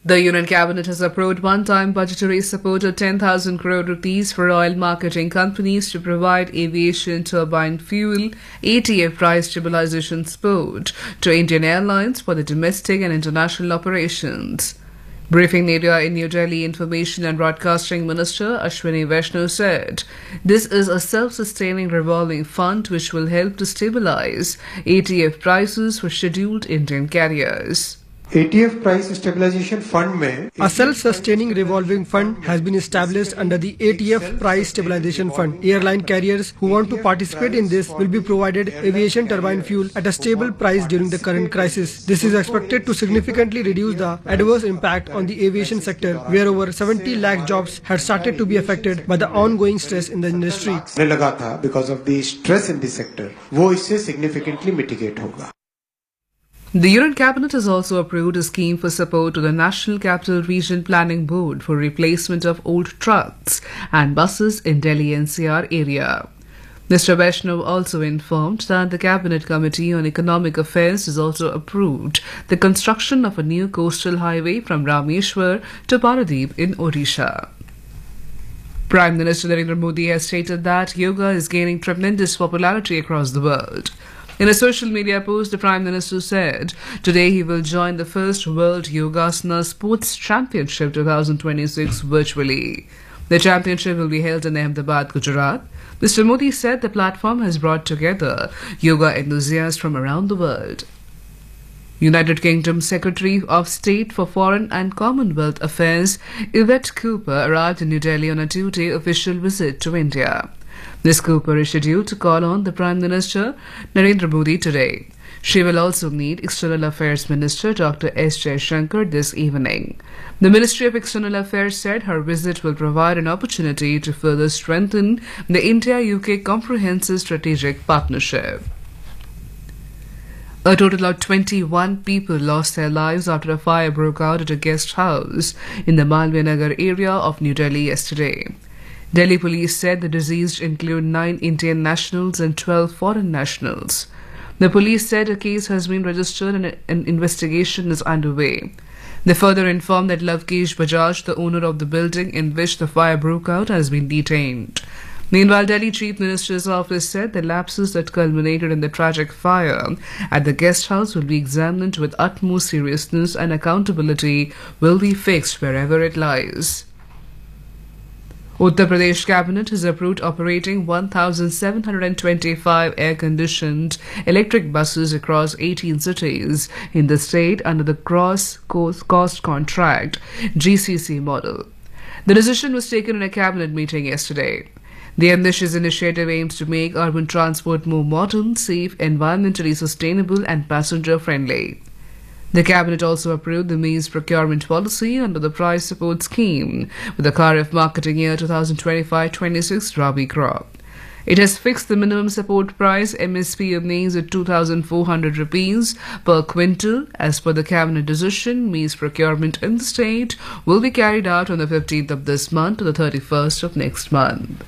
The Union Cabinet has approved one-time budgetary support of 10,000 crore rupees for oil marketing companies to provide aviation turbine fuel ATF price stabilization support to Indian Airlines for the domestic and international operations. Briefing media in New Delhi, Information and Broadcasting Minister Ashwini Vaishnaw said, "This is a self-sustaining revolving fund which will help to stabilize ATF prices for scheduled Indian carriers." ATF price stabilization fund में a self-sustaining revolving fund has been established under the ATF price stabilization fund. Airline carriers who want to participate in this will be provided aviation turbine fuel at a stable price during the current crisis. This is expected to significantly reduce the adverse impact on the aviation sector, where over 70 lakh jobs had started to be affected by the ongoing stress in the industry. लगा था because of the stress in the sector, वो इससे significantly mitigate होगा. The Union Cabinet has also approved a scheme for support to the National Capital Region Planning Board for replacement of old trucks and buses in Delhi NCR area. Mr. Vaishnaw also informed that the Cabinet Committee on Economic Affairs has also approved the construction of a new coastal highway from Rameshwar to Paradeep in Odisha. Prime Minister Narendra Modi has stated that yoga is gaining tremendous popularity across the world. In a social media post, the Prime Minister said today he will join the first World Yogasana Sports Championship 2026 virtually. The championship will be held in Ahmedabad, Gujarat. Mr. Modi said the platform has brought together yoga enthusiasts from around the world. United Kingdom Secretary of State for Foreign and Commonwealth Affairs Yvette Cooper arrived in New Delhi on a two-day official visit to India. Ms. Cooper is scheduled to call on the Prime Minister Narendra Modi today. She will also meet External Affairs Minister Dr. S. Jaishankar this evening. The Ministry of External Affairs said her visit will provide an opportunity to further strengthen the India-UK Comprehensive Strategic Partnership. A total of 21 people lost their lives after a fire broke out at a guest house in the Malviya Nagar area of New Delhi yesterday. Delhi police said the deceased include 9 Indian nationals and 12 foreign nationals. The police said a case has been registered and an investigation is underway. They further informed that Lavkesh Bajaj, the owner of the building in which the fire broke out, has been detained. Meanwhile, Delhi Chief Minister's office said the lapses that culminated in the tragic fire at the guest house will be examined with utmost seriousness and accountability will be fixed wherever it lies. Uttar Pradesh Cabinet has approved operating 1,725 air-conditioned electric buses across 18 cities in the state under the Cross Cost Contract (GCC) model. The decision was taken in a cabinet meeting yesterday. The ambitious initiative aims to make urban transport more modern, safe, environmentally sustainable and passenger-friendly. The Cabinet also approved the means procurement policy under the price support scheme with the Kharif marketing year 2025-26 Rabi crop. It has fixed the minimum support price MSP of maize at 2,400 rupees per quintal. As per the Cabinet decision, maize procurement in the state will be carried out on the 15th of this month to the 31st of next month.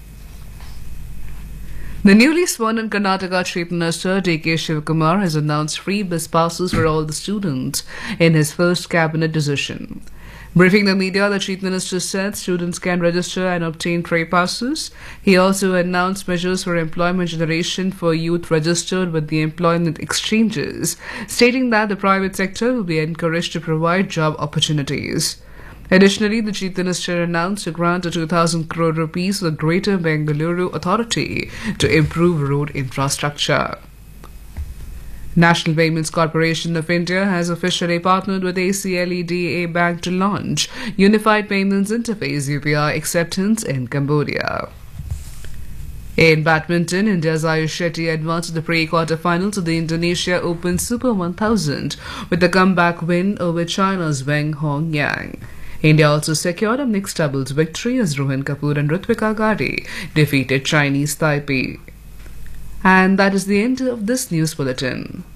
The newly sworn in Karnataka Chief Minister D.K. Shivakumar has announced free bus passes for all the students in his first cabinet decision. Briefing the media, the Chief Minister said students can register and obtain free passes. He also announced measures for employment generation for youth registered with the employment exchanges, stating that the private sector will be encouraged to provide job opportunities. Additionally, the Chief Minister announced a grant of 2,000 crore rupees to the Greater Bengaluru Authority to improve road infrastructure. National Payments Corporation of India has officially partnered with ACLEDA Bank to launch Unified Payments Interface UPI acceptance in Cambodia. In badminton, India's Ayush Shetty advanced to the pre-quarterfinals of the Indonesia Open Super 1000 with a comeback win over China's Wang Hongyang. India also secured a mixed doubles victory as Rohan Kapoor and Ritvika Ghade defeated Chinese Taipei. And that is the end of this news bulletin.